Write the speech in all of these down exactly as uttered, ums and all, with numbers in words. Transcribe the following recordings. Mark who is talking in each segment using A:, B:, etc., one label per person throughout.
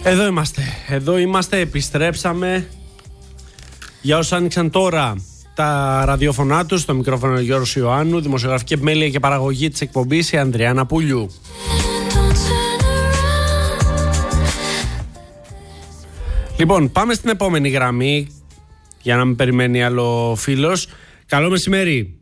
A: Εδώ είμαστε, εδώ είμαστε, επιστρέψαμε. Για όσους άνοιξαν τώρα τα ραδιοφωνά τους, στο μικρόφωνο Γιώργος Ιωάννου, δημοσιογραφική επιμέλεια και παραγωγή της εκπομπής η Ανδριάννα Πουλιού. Λοιπόν, πάμε στην επόμενη γραμμή, για να μην περιμένει άλλο φίλος. Καλό μεσημέρι.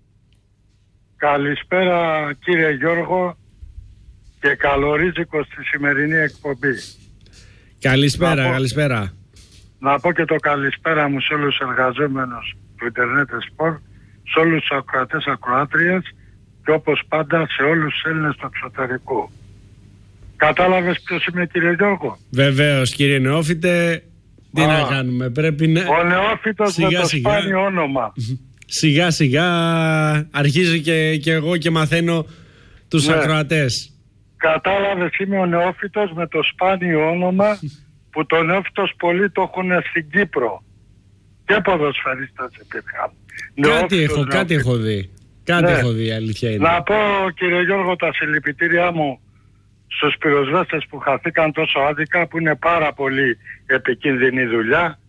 B: Καλησπέρα κύριε Γιώργο και καλορίζικο στη σημερινή εκπομπή.
A: Καλησπέρα,
B: να πω,
A: καλησπέρα.
B: Να πω και το καλησπέρα μου σε όλους τους εργαζόμενους του Ιντερνετ Σπορ, σε όλους τους ακροατές ακροάτριες και όπως πάντα σε όλους τους Έλληνες του εξωτερικού. Κατάλαβες ποιος είμαι κύριε Γιώργο?
A: Βεβαίως κύριε Νεόφιτε, τι Α, να κάνουμε, πρέπει να...
B: Ο Νεόφιτος σιγά, με το σιγά. Σπάνιο όνομα.
A: Σιγά σιγά αρχίζω και, και εγώ και μαθαίνω τους ναι. ακροατές.
B: Κατάλαβες, είμαι ο Νεόφιτος με το σπάνιο όνομα που το Νεόφιτος πολλοί το έχουν στην Κύπρο. Και ποδοσφαιρίστας υπήρχαν.
A: Κάτι έχω, κάτι έχω δει. Κάτι ναι. έχω δει, αλήθεια είναι.
B: Να πω κύριε Γιώργο τα συλληπιτήριά μου στους πυροσβέστες που χαθήκαν τόσο άδικα, που είναι πάρα πολύ επικίνδυνη δουλειά,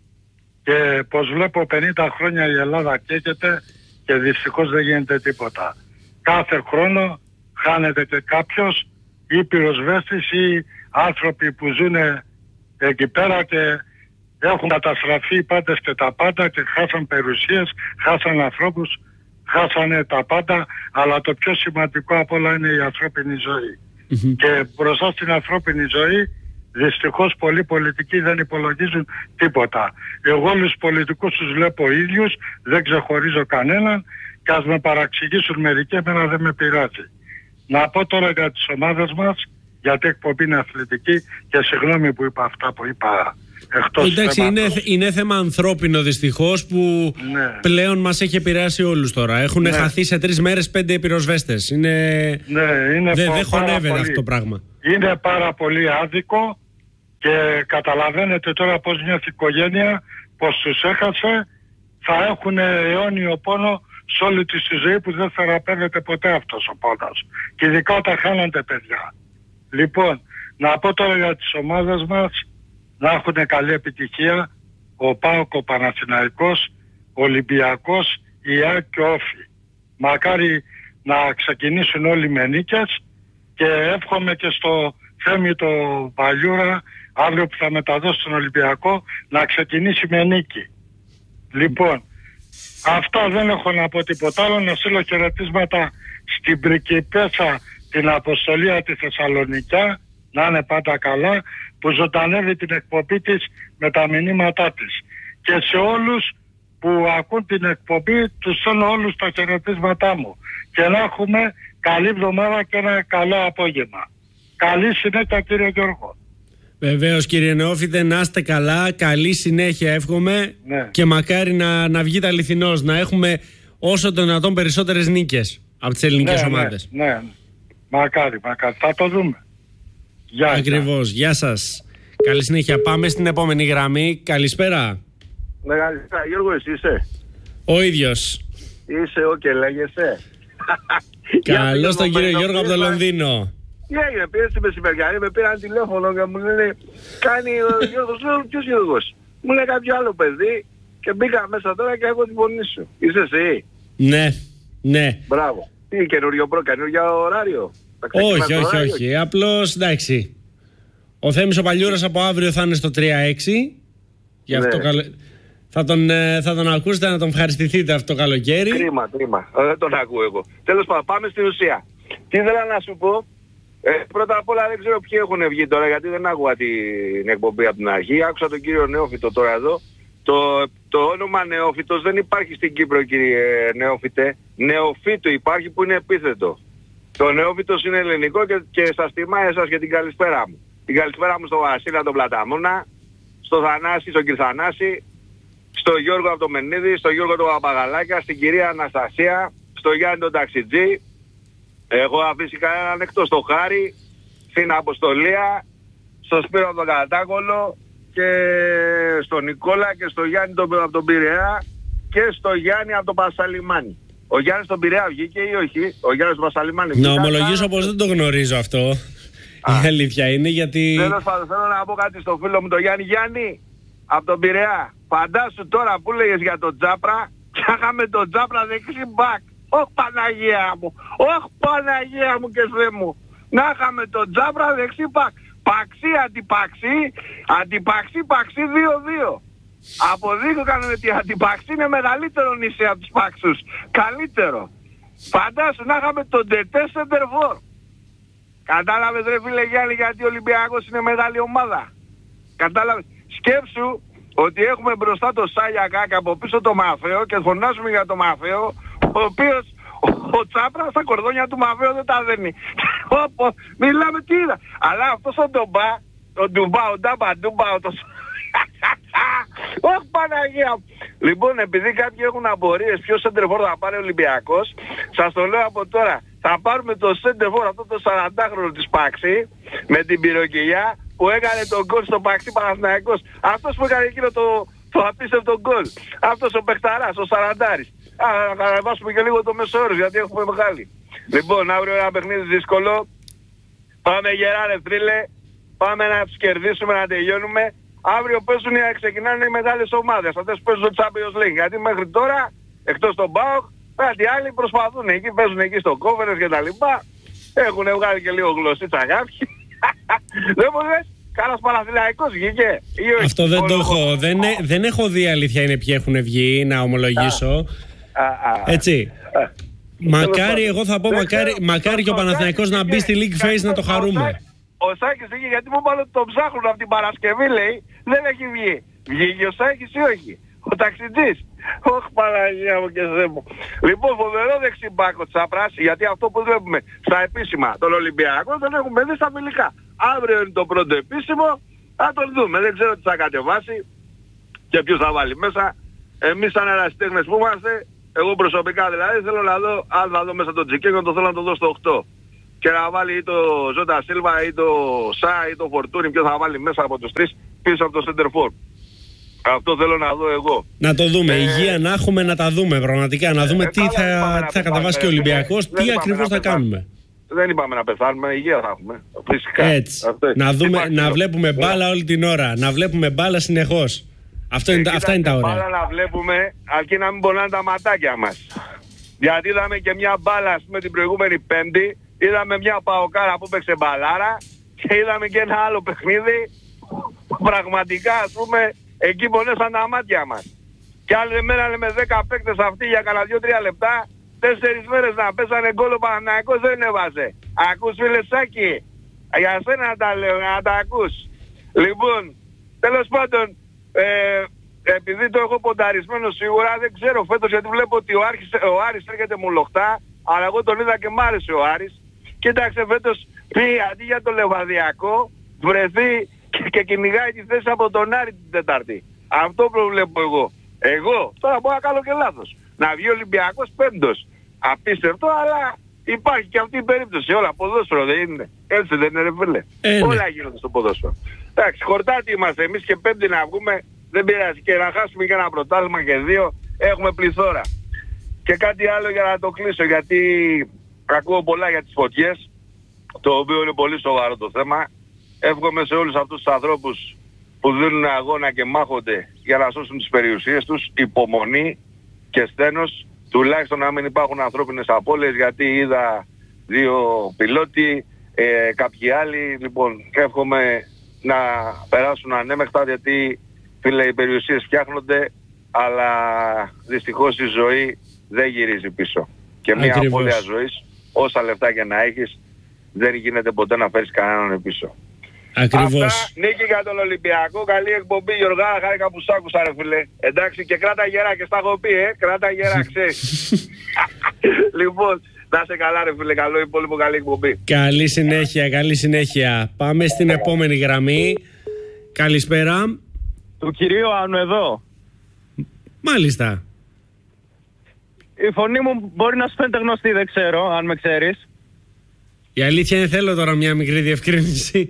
B: και πως βλέπω πενήντα χρόνια η Ελλάδα καίγεται και δυστυχώς δεν γίνεται τίποτα. Κάθε χρόνο χάνεται και κάποιος, ή πυροσβέστης ή άνθρωποι που ζουν εκεί πέρα και έχουν καταστραφεί οι πάντες και τα πάντα και χάσαν περιουσίες, χάσαν ανθρώπους, χάσανε τα πάντα, αλλά το πιο σημαντικό απ' όλα είναι η ανθρώπινη ζωή. Mm-hmm. Και μπροστά στην ανθρώπινη ζωή δυστυχώς πολλοί πολιτικοί δεν υπολογίζουν τίποτα. Εγώ όλους τους πολιτικούς τους βλέπω ίδιους, δεν ξεχωρίζω κανέναν, και ας με παραξηγήσουν μερικοί, εμένα δεν με πειράζει. Να πω τώρα για τις ομάδες μας, γιατί η εκπομπή είναι αθλητική, και συγγνώμη που είπα αυτά που είπα εκτός.
A: Εντάξει, είναι, είναι θέμα ανθρώπινο δυστυχώς, που ναι. πλέον μας έχει επηρεάσει όλους τώρα. Έχουν ναι. χαθεί σε τρεις μέρες πέντε πυροσβέστες. Είναι...
B: Ναι, είναι
A: δεν δε χωνεύεται αυτό το πράγμα.
B: Είναι πάρα πολύ άδικο και καταλαβαίνετε τώρα πώς νιώθει η οικογένεια, πως τους έχασε. Θα έχουν αιώνιο πόνο σε όλη τη ζωή που δεν θεραπεύεται ποτέ αυτός ο πόνος. Και ειδικά όταν χάνονται παιδιά. Λοιπόν, να πω τώρα για τις ομάδες μας, να έχουν καλή επιτυχία ο ΠΑΟΚ, ο Παναθηναϊκός, ο Ολυμπιακός, η ΑΕΚ και ο Όφη. Μακάρι να ξεκινήσουν όλοι με νίκες, και εύχομαι και στο Θέμη το Παλιούρα, αύριο που θα μεταδώσει στον Ολυμπιακό, να ξεκινήσει με νίκη. Λοιπόν, αυτά, δεν έχω να πω τίποτα άλλο. Να στείλω χαιρετίσματα στην Πρικυπέσα, την αποστολή τη Θεσσαλονικιά, να είναι πάντα καλά, που ζωντανεύει την εκπομπή της με τα μηνύματά της. Και σε όλους που ακούν την εκπομπή, τους στέλνω όλους τα χαιρετίσματά μου. Και να έχουμε καλή εβδομάδα και ένα καλό απόγευμα. Καλή συνέχεια κύριε Γιώργο.
A: Βεβαίως κύριε Νεόφιτε, να είστε καλά, καλή συνέχεια εύχομαι, ναι. και μακάρι να, να βγείτε αληθινός, να έχουμε όσο το δυνατόν περισσότερες νίκες από τις ελληνικές
B: ναι,
A: ομάδες.
B: Ναι, ναι, μακάρι, μακάρι, θα το δούμε. Γεια.
A: Ακριβώς, γεια, γεια σας. Καλή συνέχεια, πάμε στην επόμενη γραμμή. Καλησπέρα.
C: Ναι, καλησπέρα. Γιώργο, εσύ είσαι?
A: Ο ίδιος.
C: Είσαι ο και λέγεσαι.
A: Καλώς τον κύριο Γιώργο από το Λονδίνο.
C: Τι έγινε, πήρε στη μεσημεριά, με πήραν τηλέφωνο και μου λένε κάνει ο Γιώργος. Λέω, ποιος Γιώργος? Μου λέει κάποιο άλλο παιδί, και μπήκα μέσα τώρα και έχω την φωνή σου. Είσαι εσύ?
A: Ναι, ναι.
C: Μπράβο. Τι καινούριο προ, καινούργιο ωράριο?
A: Όχι, όχι, όχι, όχι. Απλώς εντάξει. Ο Θέμης ο Παλιούρας από αύριο θα είναι στο τρία έξι. Γι' αυτό ναι. καλο... θα, τον, θα τον ακούσετε, να τον ευχαριστηθείτε αυτό το καλοκαίρι.
C: Κρίμα, κρίμα. Δεν τον ακούω εγώ. Τέλος πάντων, πάμε στην ουσία. Τι ήθελα να σου πω. Ε, πρώτα απ' όλα δεν ξέρω ποιοι έχουν βγει τώρα, γιατί δεν άκουγα την εκπομπή από την αρχή. Άκουσα τον κύριο Νεόφιτο τώρα εδώ. Το, το όνομα Νεόφιτος δεν υπάρχει στην Κύπρο, κύριε Νεόφιτε. Νεοφύτου υπάρχει, που είναι επίθετο. Το Νεόφιτος είναι ελληνικό, και, και σας τιμάει εσάς και την καλησπέρα μου. Την καλησπέρα μου στο Βασίλα τον Πλαταμόνα, στο Θανάση, στον κύριο Θανάση, στο Γιώργο από το Μενίδη, στο Γιώργο τον Παπαγαλάκια, στην κυρία Αναστασία, στο Γιάννη τον Ταξιτζή. Εγώ αφήσει κανέναν εκτός, στο Χάρη, στην Αποστολία, στο Σπύρο τον Κατάκολο, και στον Νικόλα και στο Γιάννη τον, από τον Πειραιά, και στο Γιάννη από τον Πασαλιμάνι. Ο Γιάννης τον Πειραιά βγήκε ή όχι? Ο Γιάννης τον Πασαλιμάνι βγήκε?
A: Να ομολογήσω πως δεν το γνωρίζω αυτό. Η αλήθεια είναι γιατί...
C: Τέλος πάντων, θέλω να πω κάτι στο φίλο μου τον Γιάννη. Γιάννη, από τον Πειραιά. Φαντάσου τώρα που λέγες για τον Τζάπρα και είχαμε τον Τζάπρα δεξί μπακ. Ωχ Παναγία μου, ωχ Παναγία μου και Θεέ μου. Να είχαμε τον Τζάπρα δεξί μπακ. Παξί, αντιπαξί, αντιπαξί, παξί δύο δύο. Αποδείχθηκαν ότι η αντιπαξί είναι μεγαλύτερο νησί από τους παξούς. Καλύτερο. Φαντάσου να είχαμε τον Τετέ Σεντερφόρ. Κατάλαβες ρε φίλε Γιάννη γιατί ο Ολυμπιακός είναι μεγάλη ομάδα. Κατάλαβες. Σκέψου ότι έχουμε μπροστά το Σάγιακα και από πίσω το Μαφαίο και φωνάζουμε για το Μαφαίο, ο οποίος ο, ο Τσάπρας στα κορδόνια του Μαφαίου δεν τα δένει. Μιλάμε τι είδα. Αλλά αυτός ο Ντομπά, ο Ντουμπά, ο Ντάμπα Ντουμπά, ο το... Ωχ Παναγία. Λοιπόν, επειδή κάποιοι έχουν απορίες ποιο σέντερφορ θα πάρει ο Ολυμπιακός, σας το λέω από τώρα. Θα πάρουμε το σέντερφορ αυτό το σαραντάχρονο της Παξί με την πυροκυλιά που έκανε τον γκολ στο Παξί Παναθηναϊκός. Αυτός που έκανε εκείνο το, το απίστευτο γκολ. Αυτός ο παιχταράς, ο σαραντάρης. Α, να κατεβάσουμε και λίγο το μέσο όρος γιατί έχουμε μεγάλη. Λοιπόν, αύριο ένα παιχνίδι δύσκολο. Πάμε γερά ρε φίλε. Πάμε να τους κερδίσουμε, να τελειώνουμε. Αύριο παίζουν, ξεκινάνε οι μεγάλες ομάδες. Αυτές που παίζουν το Champions League. Γιατί μέχρι τώρα, εκτός των ΠΑΟΚ, κάτι άλλοι προσπαθούν. Εκεί παίζουν εκεί στο Κόβερες και τα λοιπά. Έχουν βγάλει και λίγο γλωσσίτσα κάποιοι. Δεν μου λες, κανένας Παναθηναϊκός βγήκε.
A: Αυτό δεν το έχω. Δεν, δεν έχω δει αλήθεια είναι ποιοι έχουν βγει, να ομολογήσω.
C: Α, α,
A: Έτσι.
C: Α,
A: μακάρι, εγώ θα πω, μακάρι, μακάρι και ο Παναθηναϊκός να μπει στη League Phase να το χαρούμε.
C: Ο Σάκης βγήκε γιατί μου είπαν ότι τον ψάχνουν από την Παρασκευή, λέει. Δεν έχει βγει. Βγήκε ο Σάκης ή όχι? Ο ταξιτζής. Ωχ Παναγία μου και Θεέ μου. Λοιπόν, φοβερό δεξιμπάκ ο Τσάπρας, γιατί αυτό που βλέπουμε στα επίσημα των Ολυμπιακών δεν έχουμε δει στα φιλικά. Αύριο είναι το πρώτο επίσημο, θα τον δούμε. Δεν ξέρω τι θα κατεβάσει και ποιος θα βάλει μέσα. Εμείς σαν ερασιτέχνες που είμαστε, εγώ προσωπικά δηλαδή θέλω να δω, αν θα δω μέσα τον Τζικέκο, το θέλω να το δω στο οκτώ. Και να βάλει ή το Ζώτα Σίλβα ή το Σα ή το Φορτούνι, ποιο θα βάλει μέσα από τους τρεις πίσω από το Σεντερφόρ. Αυτό θέλω να δω εγώ.
A: Να το δούμε. Ε... Υγεία να έχουμε, να τα δούμε πραγματικά. Να δούμε ε, τι θα, θα καταβάσει και ο Ολυμπιακός, τι ακριβώς θα κάνουμε.
C: Δεν είπαμε να πεθάνουμε, υγεία θα έχουμε. Φυσικά.
A: Έτσι. Να, δούμε, να βλέπουμε μπάλα όλη την ώρα. Να βλέπουμε μπάλα συνεχώς. Αυτό είναι, αυτά είναι τα ωραία.
C: Μπάλα να βλέπουμε, αρκεί να μην πονάνε τα ματάκια μας. Γιατί είδαμε και μια μπάλα, ας πούμε, την προηγούμενη Πέμπτη. Είδαμε μια παοκάρα που παίξε μπαλάρα και είδαμε και ένα άλλο παιχνίδι που πραγματικά, ας πούμε, εκεί πονέσαν τα μάτια μας. Και άλλη μέρα με δέκα παίκτες αυτοί για κανένα δύο τρία λεπτά, τέσσερις μέρες να πέσανε γκολ ο Παναθηναϊκός δεν έβαζε. Ακούς φίλε Σάκη, για σένα τα λέω, να τα ακούς. Λοιπόν, τέλος πάντων, ε, επειδή το έχω πονταρισμένο σίγουρα, δεν ξέρω φέτος γιατί βλέπω ότι ο, Άρχης, ο Άρης έρχεται μουλοχτά, αλλά εγώ τον είδα και μ' άρεσε ο Άρης. Κοίταξε φέτος πει αντί για το Λεβαδιακό βρεθεί και, και κυνηγάει τη θέση από τον Άρη την Τετάρτη. Αυτό προβλέπω εγώ. Εγώ τώρα μπορώ να κάνω και λάθος. Να βγει ο Ολυμπιακός πέμπτος. Απίστευτο, αλλά υπάρχει και αυτή η περίπτωση. Όλα ποδόσφαιρο δεν είναι. Έτσι δεν είναι ρε φίλε.
A: Ε,
C: Όλα γίνονται στο ποδόσφαιρο. Εντάξει, χορτάτι είμαστε εμείς και πέμπτη να βγούμε. Δεν πειράζει και να χάσουμε και ένα πρωτάθλημα και δύο. Έχουμε πληθώρα. Και κάτι άλλο για να το κλείσω, γιατί ακούω πολλά για τις φωτιές, το οποίο είναι πολύ σοβαρό το θέμα. Εύχομαι σε όλους αυτούς τους ανθρώπους που δίνουν αγώνα και μάχονται για να σώσουν τις περιουσίες τους, υπομονή και στένος, τουλάχιστον να μην υπάρχουν ανθρώπινες απώλειες, γιατί είδα δύο πιλότοι, ε, κάποιοι άλλοι. Λοιπόν, εύχομαι να περάσουν ανέμεχτα, γιατί φίλε οι περιουσίες φτιάχνονται, αλλά δυστυχώς η ζωή δεν γυρίζει πίσω. Και μια
A: Ακριβώς.
C: απώλεια ζωής, όσα λεφτά και να έχεις, δεν γίνεται ποτέ να φέρεις κανέναν πίσω.
A: Ακριβώς.
C: Αυτά, νίκη για τον Ολυμπιακό, καλή εκπομπή Γιωργά, χάρηκα που σ' άκουσα ρε φίλε. Εντάξει, και κράτα γερά και στα έχω πει, ε, κράτα γερά, ξέρεις. Λοιπόν, να σε καλά ρε φίλε, καλό υπόλοιπο, καλή εκπομπή.
A: Καλή συνέχεια, καλή συνέχεια. Πάμε στην επόμενη γραμμή. Καλησπέρα.
D: Του κυρίου Άνου εδώ.
A: Μάλιστα.
D: Η φωνή μου μπορεί να σου φαίνεται γνωστή, δεν ξέρω, αν με ξέρεις.
A: Η αλήθεια είναι, θέλω τώρα μια μικρή διευκρίνηση.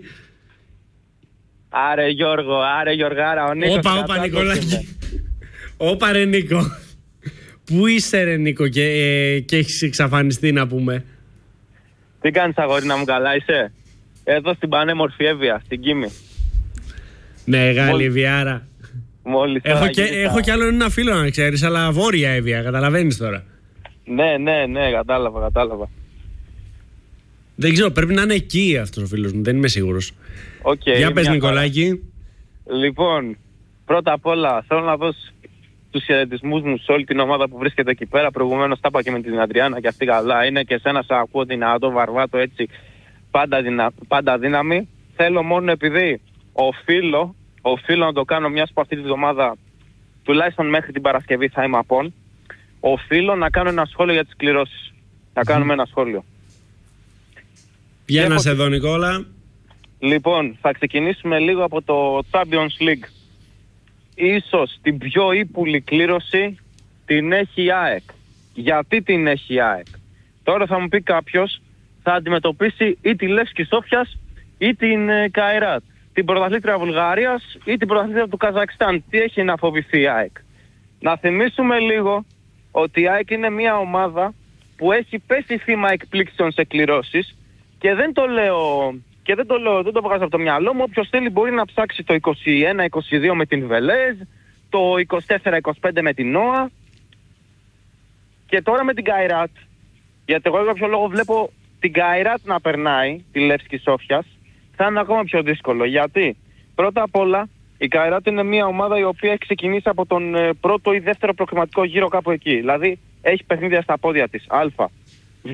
D: Άρε Γιώργο, άρε Γιωργάρα, ο Νίκος.
A: Όπα, όπα Νικολάκη. Όπα ρε Νίκο. Πού είσαι ρε Νίκο και, ε, και έχεις εξαφανιστεί να πούμε?
D: Τι κάνεις αγόρινα μου, καλά είσαι? Εδώ στην πανέμορφη Εύβοια, στην Κίμη.
A: Μεγάλη Εβιάρα.
D: Μόλις
A: έχω, και, έχω κι άλλο ένα φίλο να ξέρεις, αλλά βόρεια Εύβοια, καταλαβαίνεις τώρα.
D: Ναι, ναι, ναι, κατάλαβα, κατάλαβα.
A: Δεν ξέρω, πρέπει να είναι εκεί αυτός ο φίλος μου, δεν είμαι σίγουρος.
D: Okay,
A: για πες Νικολάκη.
D: Λοιπόν, πρώτα απ' όλα θέλω να δώσω τους χαιρετισμούς μου σε όλη την ομάδα που βρίσκεται εκεί πέρα. Προηγουμένως τα είπα και με την Αντριάννα και αυτή καλά είναι, και σένα σε ακούω δυνατό Βαρβάτο, έτσι πάντα, δυνα... πάντα δύναμη. Θέλω μόνο, επειδή οφείλω, οφείλω να το κάνω, μιας που αυτή τη βδομάδα τουλάχιστον μέχρι την Παρασκευή θα είμαι απόν, οφείλω να κάνω ένα σχόλιο για τις κληρώσεις. Να κάνουμε ένα σχόλιο.
A: Για να σε δω Νικόλα.
D: Λοιπόν, θα ξεκινήσουμε λίγο από το Champions League. Ίσως την πιο ύπουλη κλήρωση την έχει η ΑΕΚ. Γιατί την έχει η ΑΕΚ? Τώρα θα μου πει κάποιος, θα αντιμετωπίσει ή τη Λεύσκη Σόφιας ή την ε, Καϊράτ, την πρωταθλήτρια Βουλγαρίας ή την πρωταθλήτρια του Καζακστάν. Τι έχει να φοβηθεί η ΑΕΚ? Να θυμίσουμε λίγο ότι η ΑΕΚ είναι μια ομάδα που έχει πέσει θύμα εκπλήξεων σε κληρώσεις, και δεν το λέω, και δεν το λέω, δεν το βγάζω από το μυαλό μου. Όποιος θέλει μπορεί να ψάξει το είκοσι ένα είκοσι δύο με την Βελέζ, το είκοσι τέσσερα είκοσι πέντε με την Νόα, και τώρα με την Καϊράτ. Γιατί εγώ για ποιο λόγο βλέπω την Καϊράτ να περνάει τη Λεύσκη Σόφιας, θα είναι ακόμα πιο δύσκολο. Γιατί πρώτα απ' όλα η Καϊράτ είναι μια ομάδα η οποία έχει ξεκινήσει από τον ε, πρώτο ή δεύτερο προκριματικό γύρο κάπου εκεί. Δηλαδή έχει παιχνίδια στα πόδια της. Α. Β.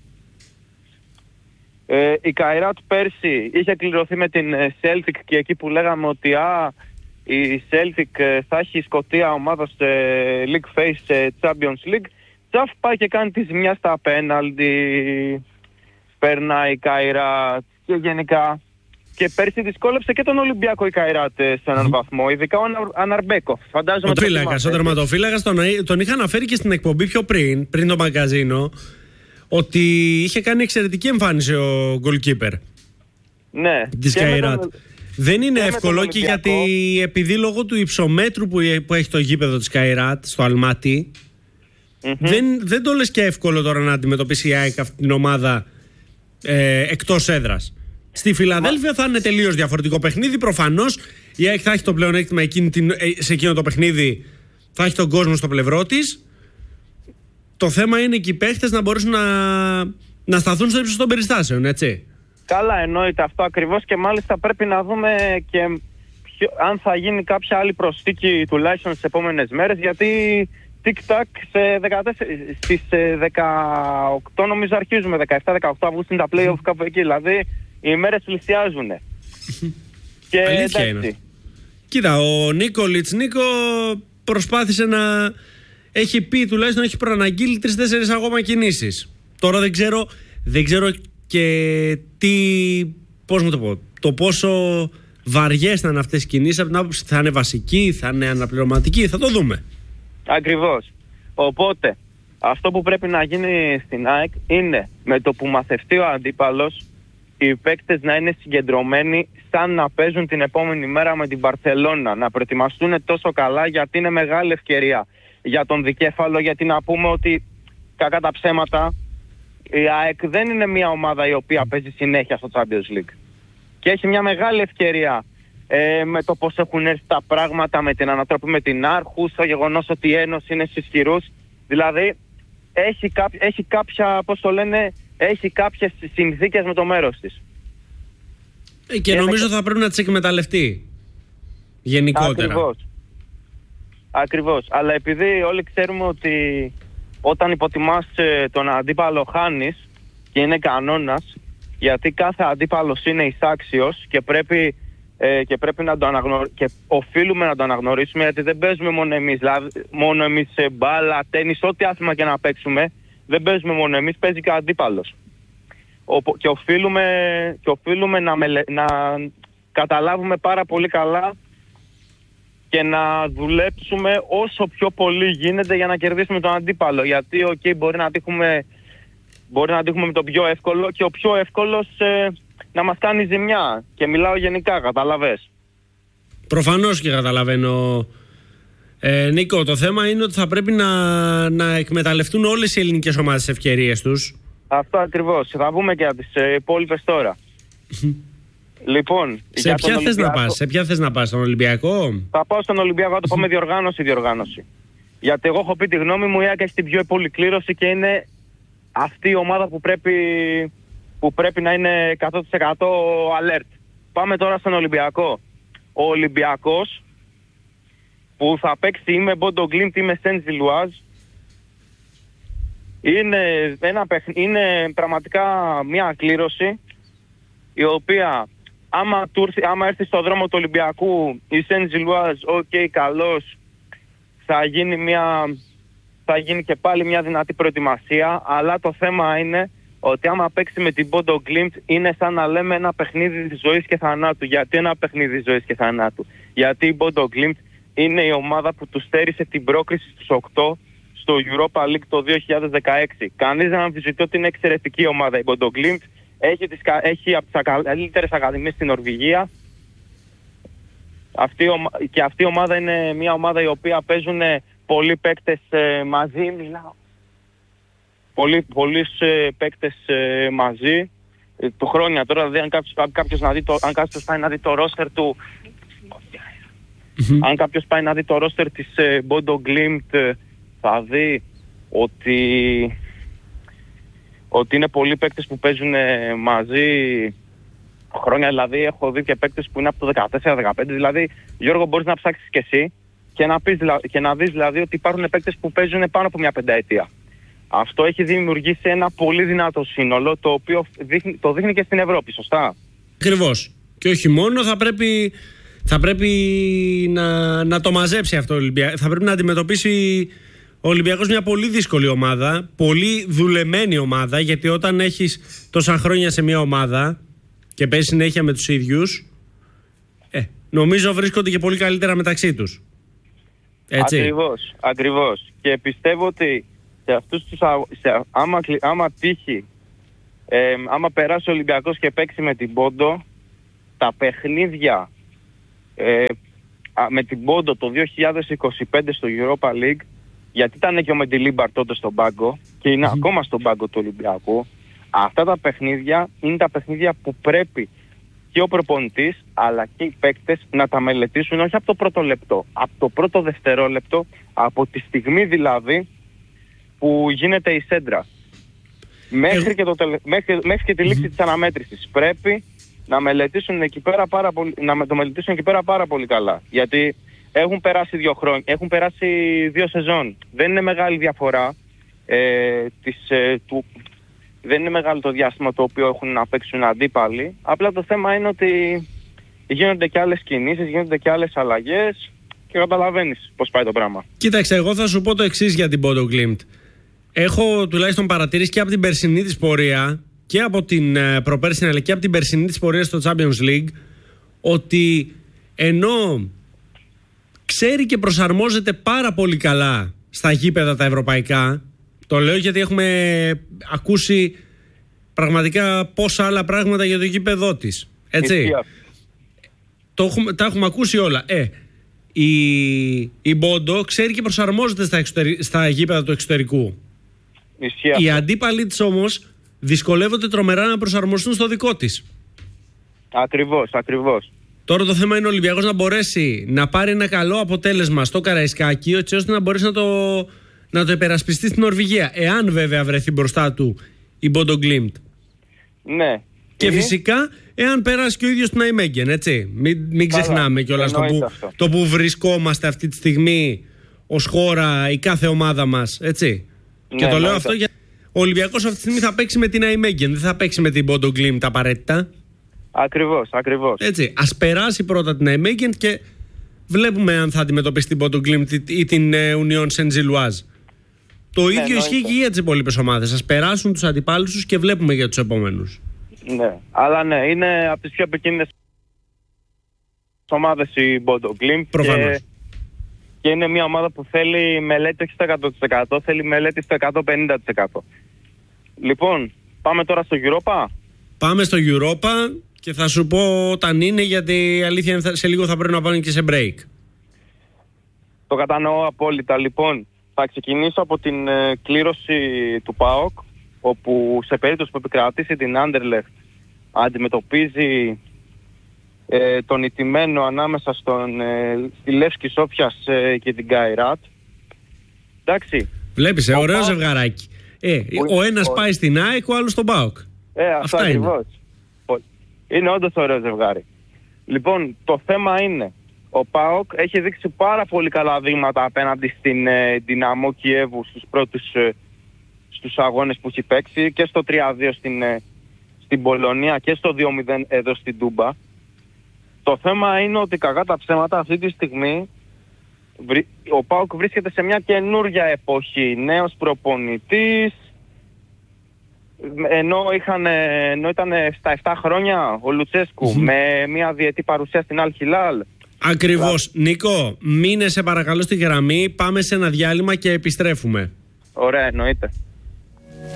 D: Ε, η Καϊράτ πέρσι είχε κληρωθεί με την Celtic, και εκεί που λέγαμε ότι α, η Celtic ε, θα έχει σκοτία ομάδα σε League Phase, σε Champions League, τσαφ πάει και κάνει τη ζημιά στα πέναλτι, περνάει η Καϊράτ, και γενικά και πέρσι δυσκόλεψε και τον Ολυμπιακό η Καϊράτ σε έναν βαθμό, ειδικά ο Αναρμπέκοφ. Φαντάζομαι
A: ο φύλακας, ο τερματοφύλακας, τον, τον είχα αναφέρει και στην εκπομπή πιο πριν, πριν το μαγκαζίνο, ότι είχε κάνει εξαιρετική εμφάνιση ο goalkeeper.
D: Ναι.
A: Της Καϊράτ. Τον... Δεν είναι και εύκολο, και γιατί επειδή λόγω του υψομέτρου που, που έχει το γήπεδο της Καϊράτ στο Αλμάτι, mm-hmm. δεν, δεν το λες και εύκολο τώρα να αντιμετωπίσει η ΑΕΚ αυτή την ομάδα ε, εκτός έδρας. Στη Φιλαδέλφια Μα... θα είναι τελείως διαφορετικό παιχνίδι. Προφανώς η ΑΕΚ θα έχει το πλεονέκτημα εκείνη την, σε εκείνο το παιχνίδι, θα έχει τον κόσμο στο πλευρό της. Το θέμα είναι και οι παίχτες να μπορέσουν να, να σταθούν στο ύψος των περιστάσεων, έτσι. Καλά, εννοείται αυτό ακριβώς, και μάλιστα πρέπει να δούμε και ποιο, αν θα γίνει κάποια άλλη προσθήκη τουλάχιστον στις επόμενες μέρες, γιατί τικ-τακ σε δεκατέσσερα, στις δεκαοκτώ νομίζω αρχίζουμε, δεκαεπτά δεκαοκτώ Αυγούστου είναι τα play-off κάπου εκεί, δηλαδή οι μέρες πλησιάζουν. Και αλήθεια είναι. Κοίτα, ο Νίκολιτς Νίκο προσπάθησε να... έχει πει, τουλάχιστον έχει προαναγγείλει τρεις-τέσσερις ακόμα κινήσεις. Τώρα δεν ξέρω, δεν ξέρω και τι, πώς μου το πω, το πόσο βαριές θα είναι αυτές οι κινήσεις, από την άποψη θα είναι βασική, θα είναι αναπληρωματική, θα το δούμε. Ακριβώς. Οπότε, αυτό που πρέπει να γίνει στην ΑΕΚ είναι με το που μαθευτεί ο αντίπαλος, οι παίκτες να είναι συγκεντρωμένοι σαν να παίζουν την επόμενη μέρα με την Μπαρσελόνα, να προετοιμαστούν τόσο καλά, γιατί είναι μεγάλη ευκαιρία για τον δικέφαλο, γιατί να πούμε ότι κακά τα ψέματα η ΑΕΚ δεν είναι μια ομάδα η οποία παίζει συνέχεια στο Champions League, και έχει μια μεγάλη ευκαιρία ε, με το πως έχουν έρθει τα πράγματα, με την ανατροπή με την Άρχους, το γεγονός ότι η Ένωση είναι στις χειρούς, δηλαδή έχει, κά, έχει κάποια, πώς το λένε, έχει κάποιες συνθήκες με το μέρος της. Ε, και, και νομίζω με... θα πρέπει να τις εκμεταλλευτεί γενικότερα. Ακριβώς. Ακριβώς. Αλλά επειδή όλοι ξέρουμε ότι όταν υποτιμάς τον αντίπαλο χάνεις, και είναι κανόνας, γιατί κάθε αντίπαλος είναι εισάξιος και πρέπει, ε, και πρέπει να το αναγνωρίσουμε, και οφείλουμε να το αναγνωρίσουμε, γιατί δεν παίζουμε μόνο εμείς, δηλαδή μόνο εμείς σε μπάλα, τένις, ό,τι άθλημα και να παίξουμε, δεν παίζουμε μόνο εμείς, παίζει και ο αντίπαλος. Ο, και οφείλουμε, και οφείλουμε να, μελε, να καταλάβουμε πάρα πολύ καλά και να δουλέψουμε όσο πιο πολύ γίνεται για να κερδίσουμε τον αντίπαλο. Γιατί okay, μπορεί να τύχουμε, μπορεί να τύχουμε με το πιο εύκολο, και ο πιο εύκολος ε, να μας κάνει ζημιά. Και μιλάω γενικά, καταλαβες. Προφανώς και καταλαβαίνω. Ε, Νίκο, το θέμα είναι ότι θα πρέπει να, να εκμεταλλευτούν όλες οι ελληνικές ομάδες τις ευκαιρίες τους. Αυτό ακριβώς. Θα βγούμε και από τις ε, υπόλοιπες τώρα.
D: Λοιπόν,
A: σε ποια θες να πας, σε ποια θες να πας, στον Ολυμπιακό?
D: Θα πάω στον Ολυμπιακό, θα το πάμε διοργάνωση, διοργάνωση. Γιατί εγώ έχω πει τη γνώμη μου, η ΑΕΚ έχει την πιο πολυκλήρωση και είναι αυτή η ομάδα που πρέπει, που πρέπει να είναι εκατό τοις εκατό alert. Πάμε τώρα στον Ολυμπιακό. Ο Ολυμπιακός που θα παίξει ή με Bodo Glimt ή με Saint Gilloise είναι, ένα παιχν... είναι πραγματικά μια κλήρωση η οποία άμα, τουρθει, άμα έρθει στο δρόμο του Ολυμπιακού η Saint Gilloise, οκ, okay, καλώς, θα γίνει, μια... θα γίνει και πάλι μια δυνατή προετοιμασία, αλλά το θέμα είναι ότι άμα παίξει με την Bodo Glimt είναι σαν να λέμε ένα παιχνίδι ζωής και θανάτου. Γιατί ένα παιχνίδι ζωής και θανάτου? Γιατί η Bodo Glimt είναι η ομάδα που του στέρισε την πρόκριση στους οκτώ στο Europa League το δύο χιλιάδες δεκαέξι. Κανείς δεν αμφισβητεί ότι είναι εξαιρετική ομάδα η Bodo Glimt. Έχει, τις, έχει από τις καλύτερες ακαδημίες στην Νορβηγία. Αυτή, και αυτή η ομάδα είναι μια ομάδα η οποία παίζουν πολλοί παίκτες ε, μαζί. Μιλάω. Πολλοί, πολλοί ε, παίκτες ε, μαζί. Ε, του χρόνια τώρα, δηλαδή, αν κάποιος, κάποιος να δει το, αν κάποιος πάει να δει το ρόστερ του... Mm-hmm. Αν κάποιος πάει να δει το ρόστερ της ε, Bodo Glimt, θα δει ότι, ότι είναι πολλοί παίκτες που παίζουν ε, μαζί χρόνια. Δηλαδή έχω δει και παίκτες που είναι από το δεκατέσσερα δεκαπέντε. Δηλαδή, Γιώργο, μπορείς να ψάξεις και εσύ και να, πεις, και να δεις δηλαδή ότι υπάρχουν παίκτες που παίζουν πάνω από μια πενταετία. Αυτό έχει δημιουργήσει ένα πολύ δυνατό σύνολο, το οποίο δείχνει, το δείχνει και στην Ευρώπη, σωστά?
A: Ακριβώς. Και όχι μόνο, θα πρέπει, θα πρέπει να, να το μαζέψει αυτό ο Ολυμπιακός. Θα πρέπει να αντιμετωπίσει ο Ολυμπιακός μια πολύ δύσκολη ομάδα, πολύ δουλεμένη ομάδα, γιατί όταν έχεις τόσα χρόνια σε μια ομάδα και παίζεις συνέχεια με τους ίδιους, ε, νομίζω βρίσκονται και πολύ καλύτερα μεταξύ τους. Έτσι.
D: Ακριβώς, ακριβώς. Και πιστεύω ότι σε αυτούς τους, σε, άμα, άμα τύχει, ε, άμα περάσει ο Ολυμπιακός και παίξει με την Bodo, τα παιχνίδια ε, με την Bodo το δύο χιλιάδες είκοσι πέντε στο Europa League, γιατί ήταν και ο Μεντιλίμπαρ τότε στον πάγκο και είναι mm-hmm. ακόμα στον πάγκο του Ολυμπιακού, αυτά τα παιχνίδια είναι τα παιχνίδια που πρέπει και ο προπονητής αλλά και οι παίκτες να τα μελετήσουν, όχι από το πρώτο λεπτό, από το πρώτο δευτερόλεπτο, από τη στιγμή δηλαδή που γίνεται η σέντρα μέχρι, ε... και, το τελε... μέχρι, μέχρι και τη λήξη mm-hmm. της αναμέτρησης. Πρέπει να μελετήσουν εκεί πέρα πάρα πολύ, να το μελετήσουν εκεί πέρα πάρα πολύ καλά, γιατί έχουν περάσει δύο χρόνια, έχουν περάσει δύο σεζόν. Δεν είναι μεγάλη διαφορά ε, της, ε, του, δεν είναι μεγάλο το διάστημα το οποίο έχουν να παίξουν αντίπαλοι. Απλά το θέμα είναι ότι γίνονται και άλλες κινήσεις, γίνονται και άλλες αλλαγές και καταλαβαίνεις πώς πάει το πράγμα. Κοίταξε, εγώ θα σου πω το εξής για την Bodo Glimt. Έχω τουλάχιστον παρατηρήσει και από την περσινή της πορεία και από την προπέρσινη αλλά και από την περσινή της πορεία στο Champions League, ότι ενώ ξέρει και προσαρμόζεται πάρα πολύ καλά στα γήπεδα τα ευρωπαϊκά, το λέω γιατί έχουμε ακούσει πραγματικά πόσα άλλα πράγματα για το γήπεδό της, έτσι. Το έχουμε, τα έχουμε ακούσει όλα. Ε, η, η Bodo ξέρει και προσαρμόζεται στα, εξωτερι, στα γήπεδα του εξωτερικού. Ισχύα.
A: Οι αντίπαλοι της όμως δυσκολεύονται τρομερά να προσαρμοστούν στο δικό της.
D: Ακριβώς, ακριβώς.
A: Τώρα το θέμα είναι ο Ολυμπιακός να μπορέσει να πάρει ένα καλό αποτέλεσμα στο Καραϊσκάκι, έτσι ώστε να μπορέσει να το, να το υπερασπιστεί στην Νορβηγία. Εάν βέβαια βρεθεί μπροστά του η Bodo Glimt.
D: Ναι.
A: Και ή... φυσικά εάν περάσει και ο ίδιος του Ναϊμέγγεν, έτσι. Μην, μην ξεχνάμε κιόλας το που, το που βρισκόμαστε αυτή τη στιγμή ως χώρα, η κάθε ομάδα μας, έτσι. Ναι, και το λέω αυτό γιατί ο Ολυμπιακός αυτή τη στιγμή θα παίξει με την Ναϊμέγγεν, δεν θα παίξει με την Bodo Glimt απαραίτητα.
D: Ακριβώς, ακριβώς.
A: Έτσι, ας περάσει πρώτα την Nijmegen και βλέπουμε αν θα αντιμετωπίσει την Bodo Glimt ή την Union Saint-Gilloise. Το ναι, ίδιο ισχύει και για τις υπόλοιπες ομάδες. Ας περάσουν τους αντιπάλους τους και βλέπουμε για τους επόμενους.
D: Ναι, αλλά ναι, είναι από τις πιο επικίνδυνες ομάδες η Bodo Glimt.
A: Προφανώς.
D: Και, και είναι μια ομάδα που θέλει μελέτη όχι στο εκατό τοις εκατό, θέλει μελέτη στο εκατόν πενήντα τοις εκατό. Λοιπόν, πάμε τώρα στο Europa.
A: Πάμε στο Europa και θα σου πω όταν είναι, γιατί η αλήθεια είναι σε λίγο θα πρέπει να πάνε και σε break.
D: Το κατανοώ απόλυτα. Λοιπόν, θα ξεκινήσω από την ε, κλήρωση του ΠΑΟΚ, όπου σε περίπτωση που επικρατήσει την Anderlecht αντιμετωπίζει ε, τον ηττημένο ανάμεσα στον, ε, στη Λεύσκη Σόφιας ε, και την Καϊράτ. Εντάξει.
A: Βλέπεις, ε, ωραίο
D: Πάοκ...
A: ζευγαράκι. Ε, ο, ο ένας ο... πάει στην ΑΕΚ, ο άλλος στον ΠΑΟΚ.
D: Ε, αυτό ακριβώς. Είναι. είναι όντως ωραίο ζευγάρι. Λοιπόν, το θέμα είναι, ο ΠΑΟΚ έχει δείξει πάρα πολύ καλά δείγματα απέναντι στην ε, Δυναμό Κιέβου στους πρώτους ε, στους αγώνες που έχει παίξει, και στο τρία δύο στην, ε, στην Πολωνία και στο δύο μηδέν εδώ στην Τούμπα. Το θέμα είναι ότι κακά τα ψέματα αυτή τη στιγμή ο ΠΑΟΚ βρίσκεται σε μια καινούργια εποχή. Νέος προπονητής, ενώ, είχαν, ενώ ήταν στα επτά χρόνια ο Λουτσέσκου mm-hmm. με μια διετή παρουσία στην Αλ Χιλάλ. Ακριβώς.
A: Λά... Νίκο, μείνε σε παρακαλώ στη γραμμή, πάμε σε ένα διάλειμμα και επιστρέφουμε.
D: Ωραία, εννοείται.